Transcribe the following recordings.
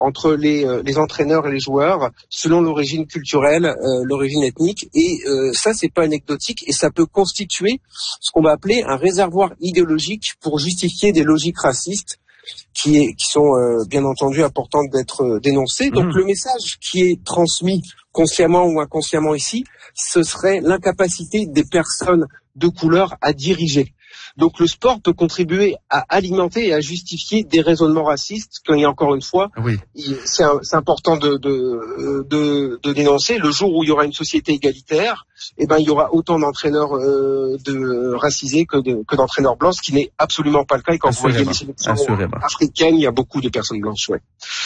entre les entraîneurs et les joueurs selon l'origine culturelle, l'origine ethnique, et ça c'est pas anecdotique et ça peut constituer ce qu'on va appeler un réservoir idéologique pour justifier des logiques racistes qui sont bien entendu importantes d'être dénoncées. Donc le message qui est transmis consciemment ou inconsciemment ici, ce serait l'incapacité des personnes de couleur à diriger. Donc le sport peut contribuer à alimenter et à justifier des raisonnements racistes. Quand il y a encore une fois, c'est important de dénoncer. Le jour où il y aura une société égalitaire, il y aura autant d'entraîneurs racisés que d'entraîneurs blancs, ce qui n'est absolument pas le cas. Et quand vous voyez les sélections africaines, il y a beaucoup de personnes blanches. Ouais.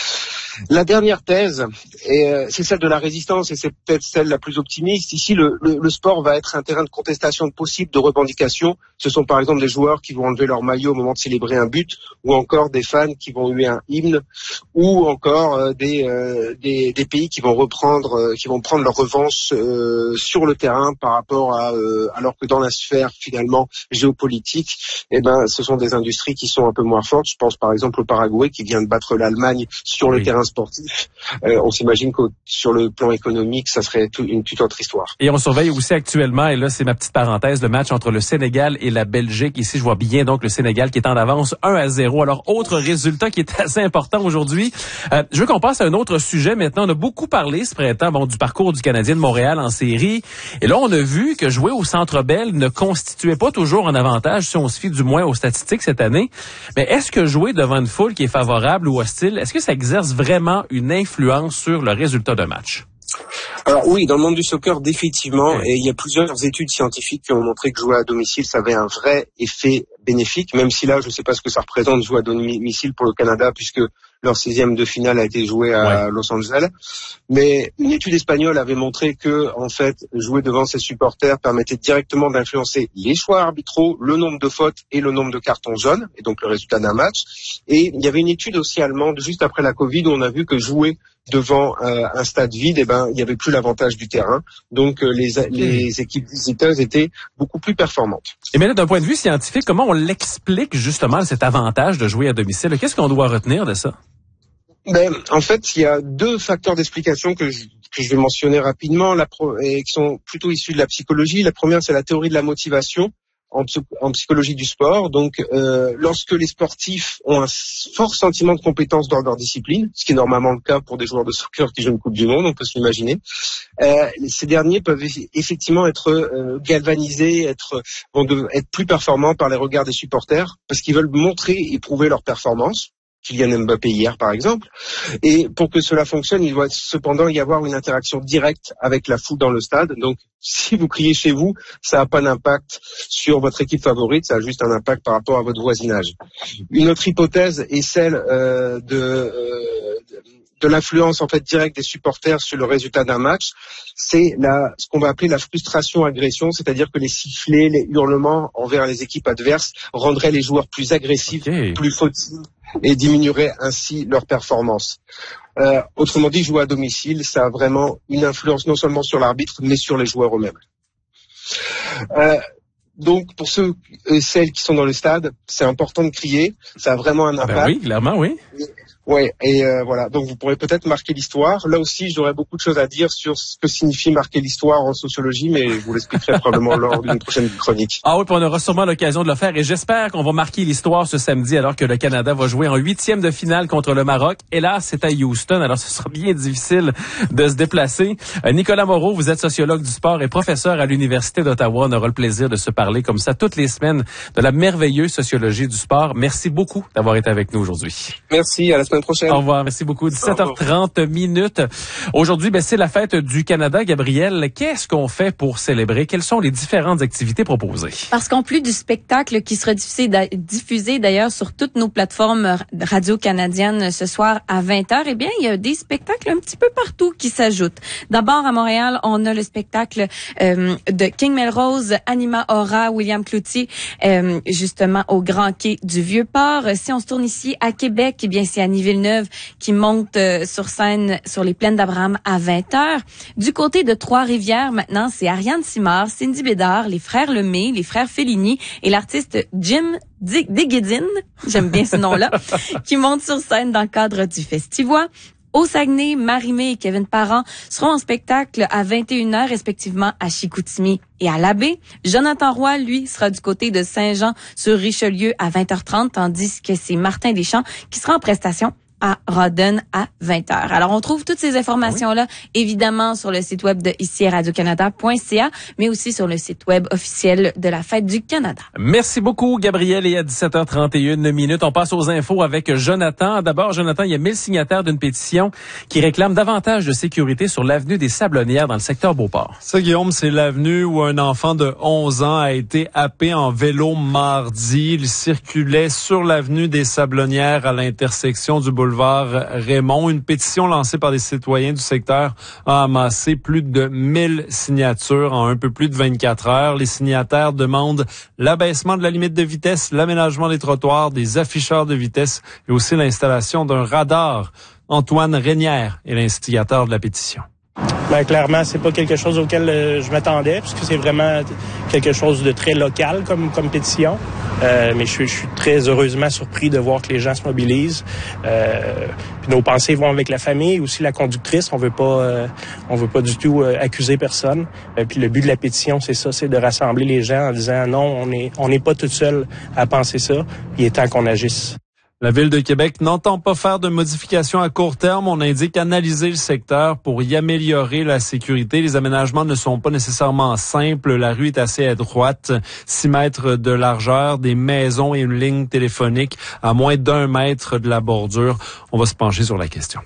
La dernière thèse, c'est celle de la résistance et c'est peut-être celle la plus optimiste. Ici, le sport va être un terrain de contestation possible, de revendication. Ce sont par exemple des joueurs qui vont enlever leur maillot au moment de célébrer un but, ou encore des fans qui vont huer un hymne, ou encore des pays qui vont prendre leur revanche sur le terrain par rapport alors que dans la sphère finalement géopolitique, ce sont des industries qui sont un peu moins fortes. Je pense par exemple au Paraguay qui vient de battre l'Allemagne sur le terrain sportif. On s'imagine que sur le plan économique, ça serait une toute autre histoire. Et on surveille aussi actuellement, et là c'est ma petite parenthèse, le match entre le Sénégal et la Belgique. Ici, je vois bien donc le Sénégal qui est en avance 1-0. Alors, autre résultat qui est assez important aujourd'hui. Je veux qu'on passe à un autre sujet maintenant. On a beaucoup parlé ce printemps du parcours du Canadien de Montréal en série. Et là, on a vu que jouer au Centre Bell ne constituait pas toujours un avantage si on se fie du moins aux statistiques cette année. Mais est-ce que jouer devant une foule qui est favorable ou hostile, est-ce que ça exerce vraiment une influence sur le résultat d'un match? Alors oui, dans le monde du soccer, définitivement, et il y a plusieurs études scientifiques qui ont montré que jouer à domicile, ça avait un vrai effet bénéfique, même si là, je ne sais pas ce que ça représente jouer à domicile pour le Canada, puisque leur 6e de finale a été joué à Los Angeles. Mais une étude espagnole avait montré que, en fait, jouer devant ses supporters permettait directement d'influencer les choix arbitraux, le nombre de fautes et le nombre de cartons jaunes, et donc le résultat d'un match. Et il y avait une étude aussi allemande, juste après la Covid, où on a vu que jouer devant un stade vide, il n'y avait plus l'avantage du terrain. Donc les équipes visiteuses étaient beaucoup plus performantes. Et maintenant, d'un point de vue scientifique, comment on l'explique justement cet avantage de jouer à domicile? Qu'est-ce qu'on doit retenir de ça? En fait, il y a 2 facteurs d'explication que je vais mentionner rapidement, et qui sont plutôt issus de la psychologie. La première, c'est la théorie de la motivation en psychologie du sport. Donc, lorsque les sportifs ont un fort sentiment de compétence dans leur discipline, ce qui est normalement le cas pour des joueurs de soccer qui jouent une Coupe du Monde, on peut s'imaginer, ces derniers peuvent effectivement être galvanisés, être plus performants par les regards des supporters, parce qu'ils veulent montrer et prouver leur performance. Kylian Mbappé hier, par exemple. Et pour que cela fonctionne, il doit cependant y avoir une interaction directe avec la foule dans le stade. Donc, si vous criez chez vous, ça n'a pas d'impact sur votre équipe favorite, ça a juste un impact par rapport à votre voisinage. Une autre hypothèse est celle de l'influence en fait directe des supporters sur le résultat d'un match, c'est ce qu'on va appeler la frustration-agression, c'est-à-dire que les sifflets, les hurlements envers les équipes adverses rendraient les joueurs plus agressifs, plus fautives et diminueraient ainsi leur performance. Autrement dit, jouer à domicile, ça a vraiment une influence non seulement sur l'arbitre, mais sur les joueurs eux-mêmes. Donc, pour ceux et celles qui sont dans le stade, c'est important de crier, ça a vraiment un impact. Oui, clairement, oui. Ouais, et voilà. Donc vous pourrez peut-être marquer l'histoire. Là aussi, j'aurais beaucoup de choses à dire sur ce que signifie marquer l'histoire en sociologie, mais je vous l'expliquerai probablement lors d'une prochaine chronique. Ah oui, puis on aura sûrement l'occasion de le faire, et j'espère qu'on va marquer l'histoire ce samedi alors que le Canada va jouer en 8e de finale contre le Maroc. Hélas, c'est à Houston, alors ce sera bien difficile de se déplacer. Nicolas Moreau, vous êtes sociologue du sport et professeur à l'Université d'Ottawa. On aura le plaisir de se parler comme ça toutes les semaines de la merveilleuse sociologie du sport. Merci beaucoup d'avoir été avec nous aujourd'hui. Merci, à la semaine prochaine. Au revoir, merci beaucoup. 17h30 minutes. Aujourd'hui, c'est la fête du Canada. Gabrielle, qu'est-ce qu'on fait pour célébrer? Quelles sont les différentes activités proposées? Parce qu'en plus du spectacle qui sera diffusé d'ailleurs sur toutes nos plateformes radio canadiennes ce soir à 20h, eh bien, il y a des spectacles un petit peu partout qui s'ajoutent. D'abord, à Montréal, on a le spectacle de King Melrose, Anima Aura, William Cloutier, justement au Grand Quai du Vieux-Port. Si on se tourne ici à Québec, eh bien, c'est Anniversaire Villeneuve qui monte sur scène sur les plaines d'Abraham à 20h. Du côté de Trois-Rivières, maintenant, c'est Ariane Simard, Cindy Bédard, les frères Lemay, les frères Fellini et l'artiste Jim Deguedine, j'aime bien ce nom-là, qui monte sur scène dans le cadre du Festivois. Au Saguenay, Marie-Mé et Kevin Parent seront en spectacle à 21h, respectivement à Chicoutimi et à Labbé. Jonathan Roy, lui, sera du côté de Saint-Jean-sur-Richelieu à 20h30, tandis que c'est Martin Deschamps qui sera en prestation à Rawdon à 20h. Alors, on trouve toutes ces informations-là, évidemment, sur le site web de ici radiocanada.ca, mais aussi sur le site web officiel de la Fête du Canada. Merci beaucoup, Gabriel. Et à 17h31, on passe aux infos avec Jonathan. D'abord, Jonathan, il y a 1000 signataires d'une pétition qui réclame davantage de sécurité sur l'avenue des Sablonnières dans le secteur Beauport. Ça, Guillaume, c'est l'avenue où un enfant de 11 ans a été happé en vélo mardi. Il circulait sur l'avenue des Sablonnières à l'intersection du boulevard Raymond. Une pétition lancée par des citoyens du secteur a amassé plus de 1000 signatures en un peu plus de 24 heures. Les signataires demandent l'abaissement de la limite de vitesse, l'aménagement des trottoirs, des afficheurs de vitesse et aussi l'installation d'un radar. Antoine Reynière est l'instigateur de la pétition. Ben, clairement, c'est pas quelque chose auquel je m'attendais, puisque c'est vraiment quelque chose de très local comme pétition. Mais je suis très heureusement surpris de voir que les gens se mobilisent. Puis nos pensées vont avec la famille, aussi la conductrice. On veut pas du tout accuser personne. Puis le but de la pétition, c'est ça, c'est de rassembler les gens en disant non, on n'est pas tout seul à penser ça. Il est temps qu'on agisse. La Ville de Québec n'entend pas faire de modifications à court terme. On indique analyser le secteur pour y améliorer la sécurité. Les aménagements ne sont pas nécessairement simples. La rue est assez étroite, 6 mètres de largeur, des maisons et une ligne téléphonique à moins d'1 mètre de la bordure. On va se pencher sur la question.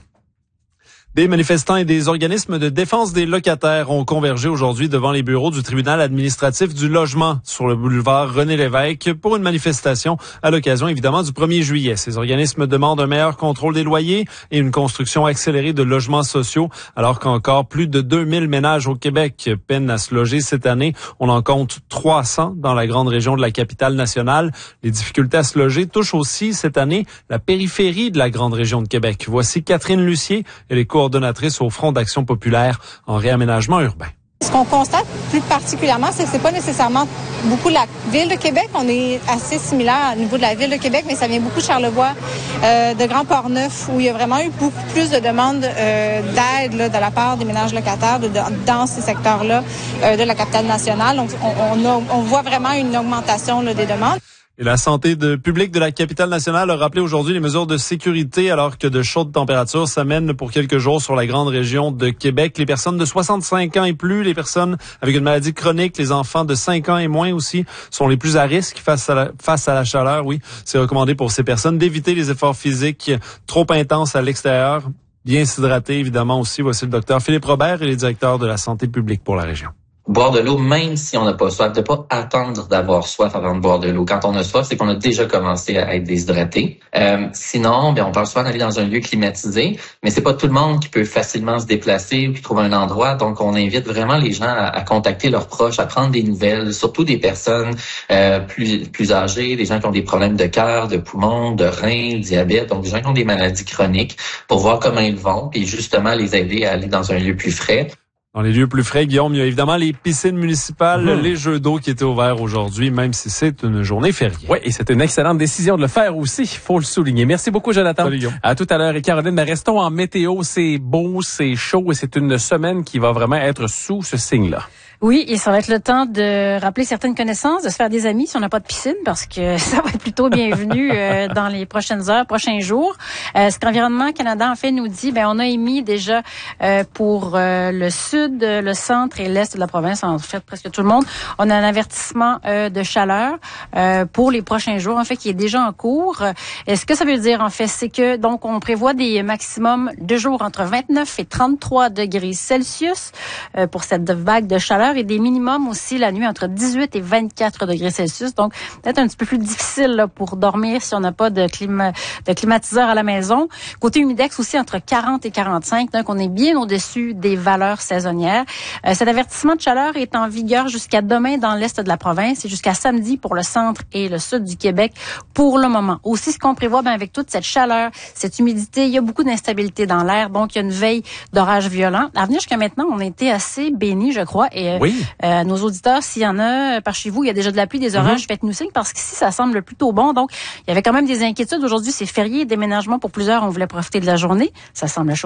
Des manifestants et des organismes de défense des locataires ont convergé aujourd'hui devant les bureaux du tribunal administratif du logement sur le boulevard René-Lévesque pour une manifestation à l'occasion évidemment du 1er juillet. Ces organismes demandent un meilleur contrôle des loyers et une construction accélérée de logements sociaux alors qu'encore plus de 2000 ménages au Québec peinent à se loger cette année. On en compte 300 dans la grande région de la capitale nationale. Les difficultés à se loger touchent aussi cette année la périphérie de la grande région de Québec. Voici Catherine Lucier et les coordonnatrice au Front d'action populaire en réaménagement urbain. Ce qu'on constate plus particulièrement, c'est que c'est pas nécessairement beaucoup la Ville de Québec. On est assez similaire au niveau de la Ville de Québec, mais ça vient beaucoup de Charlevoix, de Grand Port-Neuf, où il y a vraiment eu beaucoup plus de demandes d'aide là, de la part des ménages locataires dans ces secteurs-là de la capitale nationale. Donc, on voit vraiment une augmentation là, des demandes. Et la santé publique de la capitale nationale a rappelé aujourd'hui les mesures de sécurité alors que de chaudes températures s'amènent pour quelques jours sur la grande région de Québec. Les personnes de 65 ans et plus, les personnes avec une maladie chronique, les enfants de 5 ans et moins aussi sont les plus à risque face à la chaleur. Oui, c'est recommandé pour ces personnes d'éviter les efforts physiques trop intenses à l'extérieur. Bien s'hydrater, évidemment aussi. Voici le docteur Philippe Robert, il est directeur de la santé publique pour la région. Boire de l'eau, même si on n'a pas soif, de pas attendre d'avoir soif avant de boire de l'eau. Quand on a soif, c'est qu'on a déjà commencé à être déshydraté. Sinon, on parle souvent d'aller dans un lieu climatisé, mais c'est pas tout le monde qui peut facilement se déplacer ou qui trouve un endroit. Donc, on invite vraiment les gens à contacter leurs proches, à prendre des nouvelles, surtout des personnes plus âgées, des gens qui ont des problèmes de cœur, de poumons, de reins, diabète, donc des gens qui ont des maladies chroniques, pour voir comment ils vont, puis justement les aider à aller dans un lieu plus frais. Dans les lieux plus frais, Guillaume, il y a évidemment les piscines municipales, les jeux d'eau qui étaient ouverts aujourd'hui, même si c'est une journée fériée. Oui, et c'est une excellente décision de le faire aussi, il faut le souligner. Merci beaucoup, Jonathan. Salut, Guillaume. À tout à l'heure. Et Caroline, mais restons en météo. C'est beau, c'est chaud et c'est une semaine qui va vraiment être sous ce signe-là. Oui, et ça va être le temps de rappeler certaines connaissances, de se faire des amis si on n'a pas de piscine, parce que ça va être plutôt bienvenu dans les prochaines heures, prochains jours. Ce qu'Environnement Canada, en fait, nous dit, on a émis déjà pour le sud, le centre et l'est de la province, en fait, presque tout le monde, on a un avertissement de chaleur pour les prochains jours, en fait, qui est déjà en cours. Et ce que ça veut dire, en fait, c'est que, donc, on prévoit des maximums de jours entre 29 et 33 degrés Celsius pour cette vague de chaleur. chaleur et des minimums aussi la nuit entre 18 et 24 degrés Celsius. Donc, peut-être un petit peu plus difficile là, pour dormir si on n'a pas de climatiseur à la maison. Côté humidex aussi entre 40 et 45. Donc, on est bien au-dessus des valeurs saisonnières. Cet avertissement de chaleur est en vigueur jusqu'à demain dans l'est de la province et jusqu'à samedi pour le centre et le sud du Québec pour le moment. Aussi, ce qu'on prévoit, avec toute cette chaleur, cette humidité, il y a beaucoup d'instabilité dans l'air. Donc, il y a une veille d'orage violent. À venir jusqu'à maintenant, on a été assez bénis, je crois. Et nos auditeurs, s'il y en a par chez vous, il y a déjà de la pluie, des orages, faites-nous signe parce qu'ici, ça semble plutôt bon. Donc, il y avait quand même des inquiétudes. Aujourd'hui, c'est férié, déménagement pour plusieurs. On voulait profiter de la journée. Ça semble chaud.